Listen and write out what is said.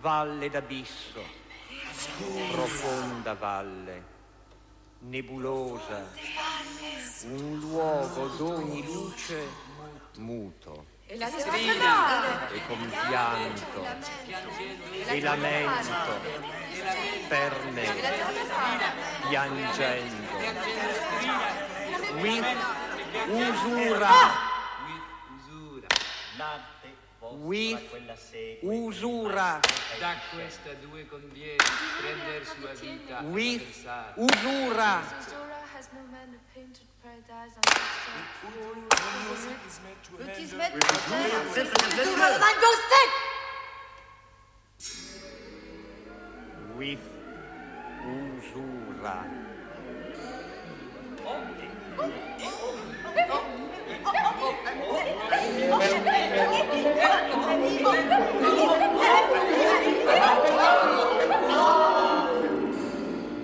valle d'abisso, profonda valle, nebulosa, un luogo d'ogni luce muto. E la strina, e con pianto e lamento per me piangendo with usura with usura da questa due conviene prender sua vita with usura has no man that painted paradise on the it is meant to with usura.